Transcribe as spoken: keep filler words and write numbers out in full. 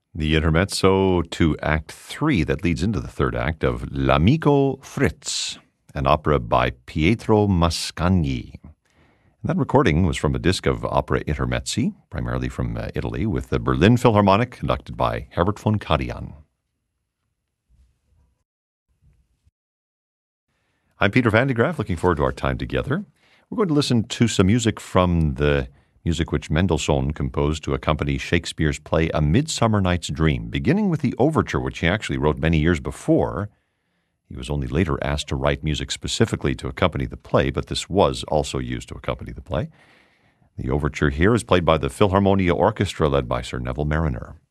The intermezzo to Act Three that leads into the third act of L'Amico Fritz, an opera by Pietro Mascagni. And that recording was from a disc of opera intermezzi, primarily from uh, Italy, with the Berlin Philharmonic, conducted by Herbert von Karajan. I'm Peter Van de Graaf, looking forward to our time together. We're going to listen to some music from the music which Mendelssohn composed to accompany Shakespeare's play A Midsummer Night's Dream, beginning with the overture, which he actually wrote many years before. He was only later asked to write music specifically to accompany the play, but this was also used to accompany the play. The overture here is played by the Philharmonia Orchestra, led by Sir Neville Marriner.